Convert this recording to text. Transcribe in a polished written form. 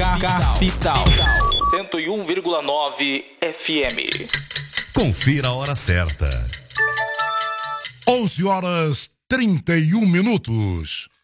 Capital 101,9 FM. Confira a hora certa. 11h31.